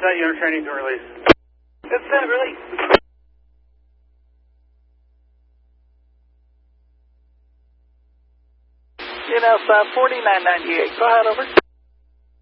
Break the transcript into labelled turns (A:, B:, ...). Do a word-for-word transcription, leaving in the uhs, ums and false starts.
A: that unit training to release.
B: That's that, release.
C: You know, five forty-nine ninety-eight. Go ahead, over.